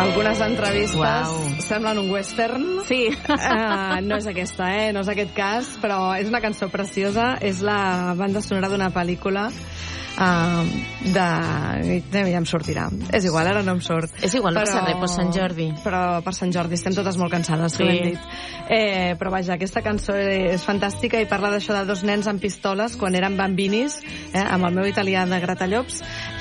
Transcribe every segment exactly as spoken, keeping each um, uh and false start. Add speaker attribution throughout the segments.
Speaker 1: Algunes entrevistes
Speaker 2: Uau.
Speaker 1: semblen un western.
Speaker 2: Sí.
Speaker 1: Uh, no és aquesta, eh? No és aquest cas, però és una cançó preciosa. És la banda sonora d'una pel·lícula uh, de... ja em sortirà. És igual, ara no em surt.
Speaker 2: És igual, no passa res, per Sant Jordi.
Speaker 1: Però per Sant Jordi estem totes molt cansades, sí. Ho hem dit. Eh, però vaja, aquesta cançó és fantàstica i parla d'això de dos nens amb pistoles quan eren bambinis, eh, amb el meu italià de gratallops.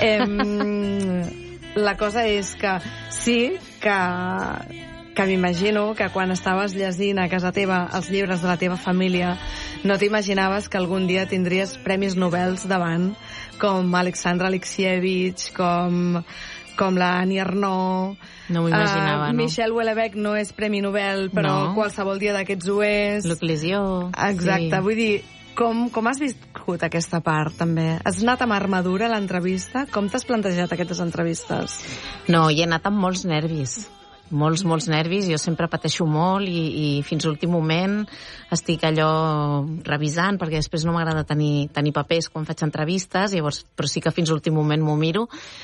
Speaker 1: Eh, la cosa és que sí, que, que m'imagino que quan estaves llegint a casa teva els llibres de la teva família no t'imaginaves que algun dia tindries premis Nobel davant, com Alexandre Alexievich, com, com la Annie Ernaux.
Speaker 2: No m'ho imaginava, uh, no.
Speaker 1: Michel Houellebecq no és premi Nobel, però no. Qualsevol dia d'aquests ho és.
Speaker 2: Luc Lézio.
Speaker 1: Exacte,
Speaker 2: sí.
Speaker 1: Vull dir, com, com has viscut aquesta part, també? Has anat amb armadura a l'entrevista? Com t'has plantejat aquestes entrevistes?
Speaker 2: No, hi he anat amb molts nervis. Molts, molts nervis. Jo sempre pateixo molt i, i fins a l'últim moment estic allò revisant, perquè després no m'agrada tenir, tenir papers quan faig entrevistes, llavors, però sí que fins a l'últim moment m'ho miro.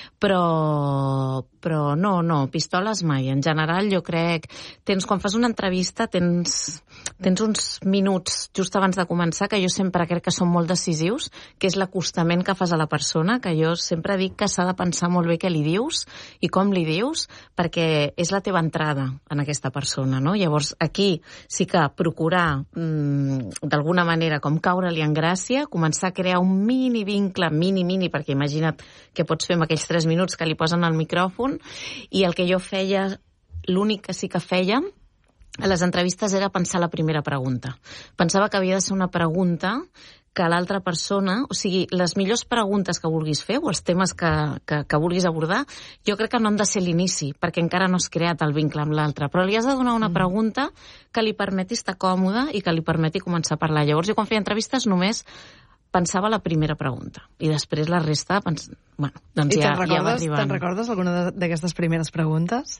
Speaker 2: Però, però no, no, pistoles mai. En general, jo crec... Tens, quan fas una entrevista, tens, tens uns minuts just abans de començar, que jo sempre crec que són molt decisius, que és l'acostament que fas a la persona, que jo sempre dic que s'ha de pensar molt bé què li dius i com li dius, perquè és la teva entrada en aquesta persona, no? Llavors, aquí sí que procurar mmm, d'alguna manera com caure-li en gràcia, començar a crear un mini vincle, mini, mini, perquè imagina't què pots fer amb aquells tres minuts que li posen al micròfon, i el que jo feia, l'únic que sí que feia a les entrevistes era pensar la primera pregunta. Pensava que havia de ser una pregunta que l'altra persona, o sigui, les millors preguntes que vulguis fer o els temes que, que, que vulguis abordar, jo crec que no han de ser l'inici, perquè encara no has creat el vincle amb l'altre, però li has de donar una pregunta que li permeti estar còmode i que li permeti començar a parlar. Llavors, jo quan feia entrevistes només pensava la primera pregunta i després la resta, pens... bueno, doncs
Speaker 1: I
Speaker 2: ja,
Speaker 1: recordes,
Speaker 2: ja va arribant.
Speaker 1: Te'n recordes alguna d'aquestes primeres preguntes?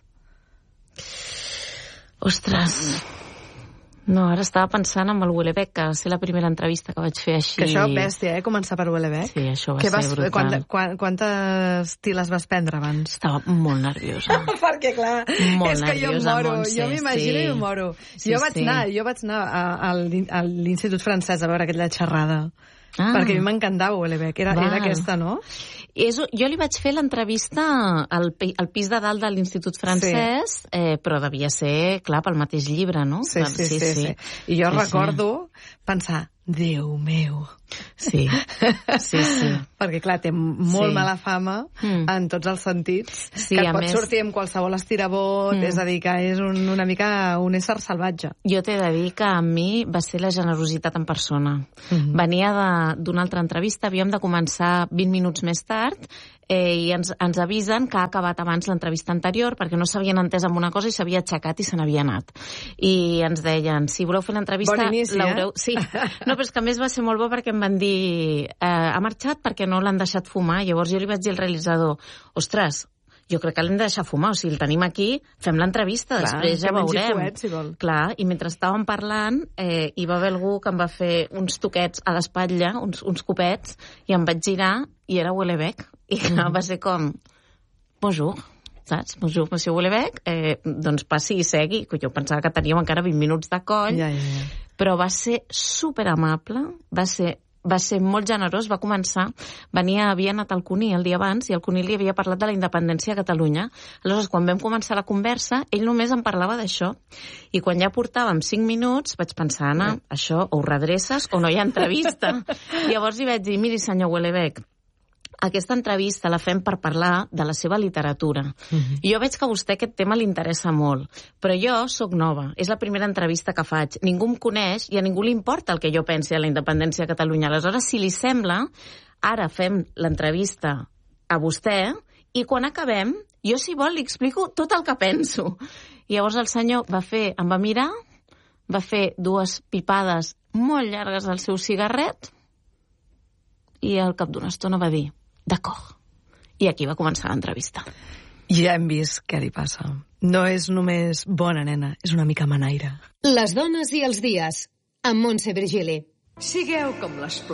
Speaker 2: Ostres... No, ara estava pensant en el Houellebecq, que va ser la primera entrevista que vaig fer així.
Speaker 1: Que això, bèstia, eh? Començar per Houellebecq.
Speaker 2: Sí, això va
Speaker 1: que
Speaker 2: ser
Speaker 1: vas,
Speaker 2: brutal.
Speaker 1: Quant, quant, quantes tiles vas prendre abans?
Speaker 2: Estava molt nerviosa.
Speaker 1: Perquè, clar,
Speaker 2: molt
Speaker 1: és que jo em moro.
Speaker 2: Montse,
Speaker 1: jo m'imagino
Speaker 2: sí.
Speaker 1: i em moro.
Speaker 2: Sí,
Speaker 1: jo, vaig
Speaker 2: sí.
Speaker 1: anar, jo vaig anar a, a, a l'Institut Francès a veure aquella xerrada. Ah. Perquè a mi m'encantava Houellebecq. Era, era aquesta, no?
Speaker 2: És, jo li vaig fer l'entrevista al, al pis de dalt de l'Institut Francès, sí. eh, però devia ser, clar, pel mateix llibre, no?
Speaker 1: Sí, sí, sí. sí, sí. sí. I jo sí, recordo sí. pensar, Déu meu.
Speaker 2: Sí, sí, sí.
Speaker 1: Perquè, clar, té molt sí. mala fama mm. en tots els sentits,
Speaker 2: sí,
Speaker 1: que et pot
Speaker 2: més...
Speaker 1: sortir amb qualsevol estirabot, mm. és a dir, que és un, una mica un ésser salvatge.
Speaker 2: Jo t'he de dir que a mi va ser la generositat en persona. Mm-hmm. Venia d'una altra entrevista, havíem de començar vint minuts més tard, eh, i ens, ens avisen que ha acabat abans l'entrevista anterior perquè no s'havien entès amb una cosa i s'havia aixecat i se n'havia anat. I ens deien, si voleu fer l'entrevista...
Speaker 1: Bon inici, eh?
Speaker 2: Sí. No, però és que a més va ser molt bo perquè em van dir eh, ha marxat perquè no l'han deixat fumar. Llavors jo li vaig dir al realitzador, ostres, jo crec que l'hem de deixar fumar, o sigui, el tenim aquí, fem l'entrevista, després ja veurem.
Speaker 1: Fuet, si vol.
Speaker 2: Clar, i mentre estàvem parlant, eh, hi va haver algú que em va fer uns toquets a l'espatlla, uns, uns copets, i em vaig girar, i era Houellebecq. I mm. va ser com, bonjour, saps? Bonjour, monsieur Houellebecq, eh, doncs passi i segui. Jo pensava que teníem encara vint minuts de coll,
Speaker 1: ja, ja, ja.
Speaker 2: Però va ser superamable, va ser va ser molt generós, va començar, venia, havia anat al CUNY el dia abans i el CUNY li havia parlat de la independència a Catalunya. Aleshores, quan vam començar la conversa, ell només em parlava d'això. I quan ja portàvem cinc minuts, vaig pensar, Anna, això o ho redreces o no hi ha entrevista. Llavors li vaig dir, miri, senyor Houellebecq, aquesta entrevista la fem per parlar de la seva literatura. Uh-huh. I jo veig que a vostè aquest tema li interessa molt, però jo sóc nova, és la primera entrevista que faig, ningú em coneix i a ningú li importa el que jo pensi de la independència de Catalunya. Aleshores, si li sembla, ara fem l'entrevista a vostè i quan acabem, jo si vol li explico tot el que penso. I llavors el senyor va fer, em va mirar, va fer dues pipades molt llargues al seu cigarret i al cap d'una estona va dir d'acord. I aquí va començar l'entrevista.
Speaker 1: Ja hem vist què li passa. No és només bona nena, és una mica manaire.
Speaker 3: Les dones i els dies, amb Montse Virgili.
Speaker 4: Sigueu com les